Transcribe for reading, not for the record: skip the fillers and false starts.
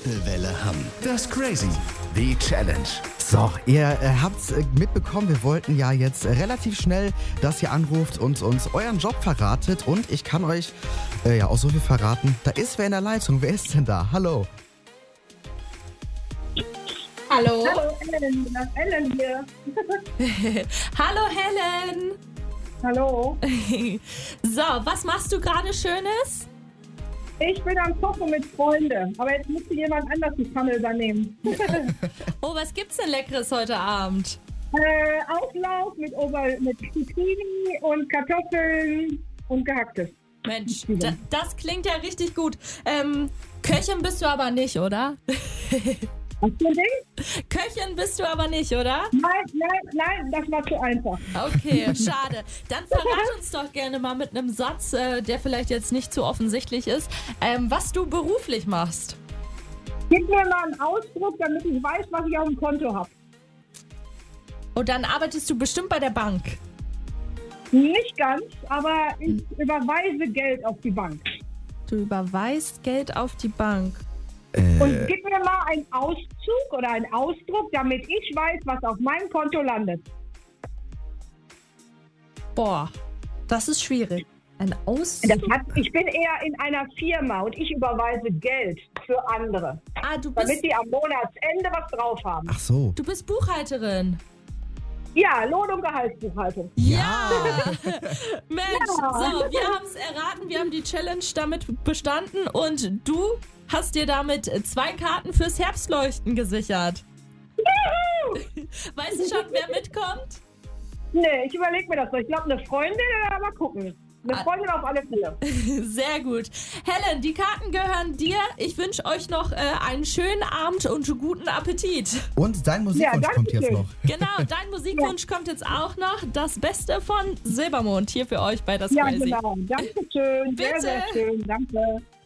Mittelwelle Hamm. Das Crazy. Die Challenge. So, ihr habt's mitbekommen, wir wollten ja jetzt relativ schnell, dass ihr anruft und uns euren Job verratet. Und ich kann euch auch so viel verraten. Da ist wer in der Leitung. Wer ist denn da? Hallo. Hallo. Hallo Ellen, das ist Ellen hier. Hallo Helen. Hallo. So, was machst du gerade Schönes? Ich bin am Kochen mit Freunden, aber jetzt müsste jemand anders die Pfanne übernehmen. Oh, was gibt's denn Leckeres heute Abend? Auflauf mit Zucchini und Kartoffeln und Gehacktes. Mensch, das klingt ja richtig gut. Köchin bist du aber nicht, oder? Was für ein Ding? Köchin bist du aber nicht, oder? Nein, das war zu einfach. Okay, schade. Dann verrat uns doch gerne mal mit einem Satz, der vielleicht jetzt nicht zu offensichtlich ist, was du beruflich machst. Gib mir mal einen Ausdruck, damit ich weiß, was ich auf dem Konto habe. Und dann arbeitest du bestimmt bei der Bank. Nicht ganz, aber ich überweise Geld auf die Bank. Du überweist Geld auf die Bank. Und gib mir mal einen Auszug oder einen Ausdruck, damit ich weiß, was auf meinem Konto landet. Boah, das ist schwierig. Ein Auszug. Ich bin eher in einer Firma und ich überweise Geld für andere, damit die am Monatsende was drauf haben. Ach so. Du bist Buchhalterin. Ja, Lohn- und Gehaltsbuchhaltung. Ja! Mensch, so, wir haben es erraten, wir haben die Challenge damit bestanden und du hast dir damit 2 Karten fürs Herbstleuchten gesichert. Juhu! Weißt du schon, wer mitkommt? Nee, ich überlege mir das so. Ich glaube, eine Freundin, mal gucken. Eine Freundin auf alle Fälle. Sehr gut. Helen, die Karten gehören dir. Ich wünsche euch noch einen schönen Abend und guten Appetit. Und dein Musikwunsch kommt jetzt noch. Genau, dein Musikwunsch kommt jetzt auch noch. Das Beste von Silbermond hier für euch bei Das Crazy. Ja, genau. Dankeschön. Bitte. Sehr, sehr schön. Danke.